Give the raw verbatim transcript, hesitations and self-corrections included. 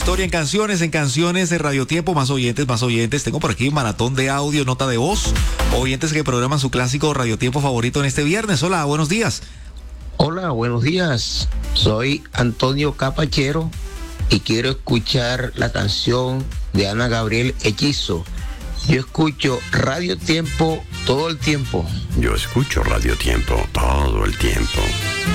Historia en canciones, en canciones de Radio Tiempo, más oyentes, más oyentes. Tengo por aquí un maratón de audio, nota de voz. Oyentes que programan su clásico Radio Tiempo favorito en este viernes. Hola, buenos días. Hola, buenos días. Soy Antonio Capachero y quiero escuchar la canción de Ana Gabriel, Hechizo. Yo escucho Radio Tiempo todo el tiempo. Yo escucho Radio Tiempo todo el tiempo.